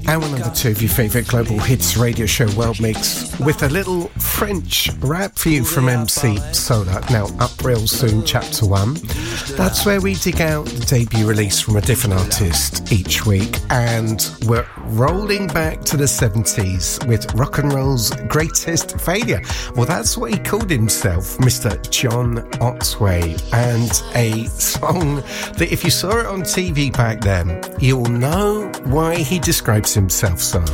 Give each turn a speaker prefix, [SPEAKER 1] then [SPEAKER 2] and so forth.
[SPEAKER 1] And one of the two of your favourite global hits radio show World Mix with a little French rap for you from MC Solar. Now up real soon, chapter 1. That's where we dig out the debut release from a different artist each week, and we're rolling back to the 70s with rock and roll's greatest failure. Well, that's what he called himself, Mr. John Otway, and a song that if you saw it on TV back then, you'll know why he describes himself so.